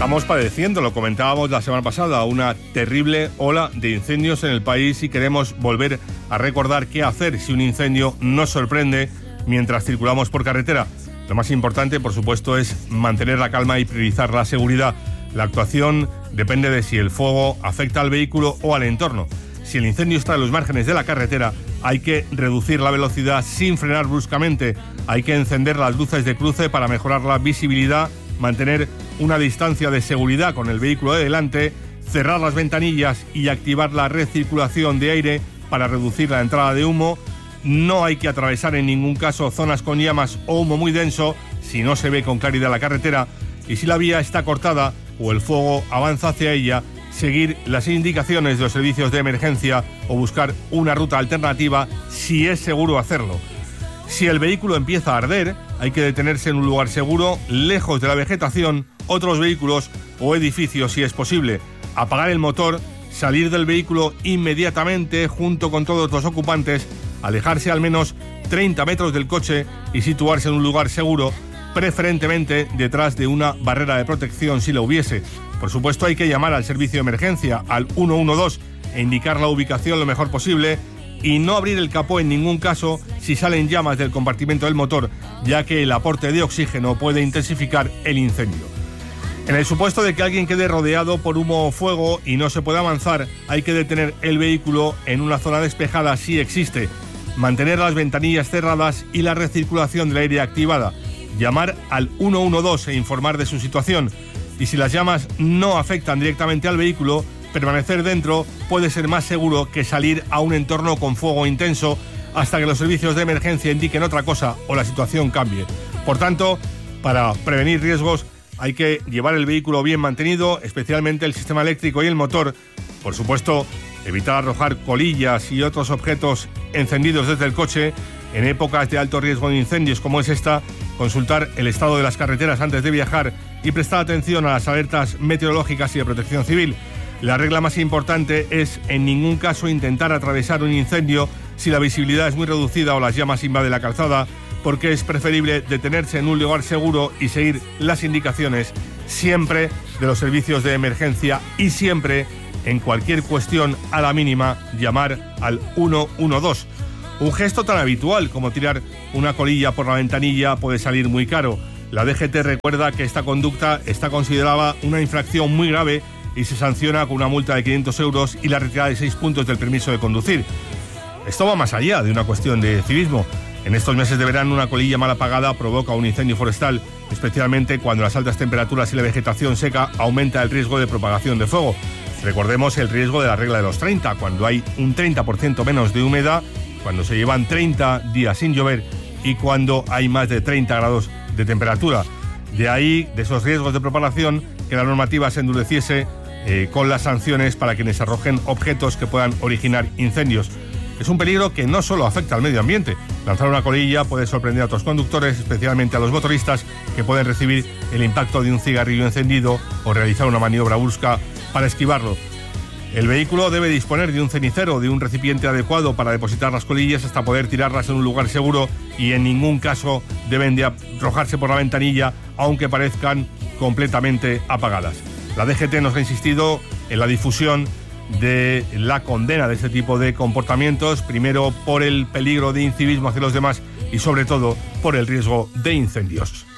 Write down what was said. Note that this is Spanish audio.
Estamos padeciendo, lo comentábamos la semana pasada, una terrible ola de incendios en el país y queremos volver a recordar qué hacer si un incendio nos sorprende mientras circulamos por carretera. Lo más importante, por supuesto, es mantener la calma y priorizar la seguridad. La actuación depende de si el fuego afecta al vehículo o al entorno. Si el incendio está en los márgenes de la carretera, hay que reducir la velocidad sin frenar bruscamente. Hay que encender las luces de cruce para mejorar la visibilidad, mantener una distancia de seguridad con el vehículo de delante, cerrar las ventanillas y activar la recirculación de aire para reducir la entrada de humo. No hay que atravesar en ningún caso zonas con llamas o humo muy denso si no se ve con claridad la carretera, y si la vía está cortada o el fuego avanza hacia ella, seguir las indicaciones de los servicios de emergencia o buscar una ruta alternativa si es seguro hacerlo. Si el vehículo empieza a arder, hay que detenerse en un lugar seguro, lejos de la vegetación, otros vehículos o edificios si es posible. Apagar el motor, salir del vehículo inmediatamente junto con todos los ocupantes, alejarse al menos 30 metros del coche y situarse en un lugar seguro, preferentemente detrás de una barrera de protección si la hubiese. Por supuesto, hay que llamar al servicio de emergencia, al 112, e indicar la ubicación lo mejor posible y no abrir el capó en ningún caso si salen llamas del compartimento del motor, ya que el aporte de oxígeno puede intensificar el incendio. En el supuesto de que alguien quede rodeado por humo o fuego y no se pueda avanzar, hay que detener el vehículo en una zona despejada si existe, mantener las ventanillas cerradas y la recirculación del aire activada, llamar al 112 e informar de su situación. Y si las llamas no afectan directamente al vehículo, permanecer dentro puede ser más seguro que salir a un entorno con fuego intenso hasta que los servicios de emergencia indiquen otra cosa o la situación cambie. Por tanto, para prevenir riesgos hay que llevar el vehículo bien mantenido, especialmente el sistema eléctrico y el motor. Por supuesto, evitar arrojar colillas y otros objetos encendidos desde el coche. En épocas de alto riesgo de incendios como es esta, consultar el estado de las carreteras antes de viajar y prestar atención a las alertas meteorológicas y de protección civil. La regla más importante es en ningún caso intentar atravesar un incendio si la visibilidad es muy reducida o las llamas invaden la calzada, porque es preferible detenerse en un lugar seguro y seguir las indicaciones siempre de los servicios de emergencia y siempre, en cualquier cuestión a la mínima, llamar al 112. Un gesto tan habitual como tirar una colilla por la ventanilla puede salir muy caro. La DGT recuerda que esta conducta está considerada una infracción muy grave y se sanciona con una multa de 500 euros y la retirada de 6 puntos del permiso de conducir. Esto va más allá de una cuestión de civismo. En estos meses de verano, una colilla mal apagada provoca un incendio forestal, especialmente cuando las altas temperaturas y la vegetación seca aumenta el riesgo de propagación de fuego. Recordemos el riesgo de la regla de los 30, cuando hay un 30% menos de humedad, cuando se llevan 30 días sin llover y cuando hay más de 30 grados de temperatura. De ahí, de esos riesgos de propagación, que la normativa se endureciese con las sanciones para quienes arrojen objetos que puedan originar incendios. Es un peligro que no solo afecta al medio ambiente. Lanzar una colilla puede sorprender a otros conductores, especialmente a los motoristas, que pueden recibir el impacto de un cigarrillo encendido o realizar una maniobra brusca para esquivarlo. El vehículo debe disponer de un cenicero o de un recipiente adecuado para depositar las colillas hasta poder tirarlas en un lugar seguro y en ningún caso deben de arrojarse por la ventanilla aunque parezcan completamente apagadas. La DGT nos ha insistido en la difusión de la condena de este tipo de comportamientos, primero por el peligro de incivismo hacia los demás y sobre todo por el riesgo de incendios.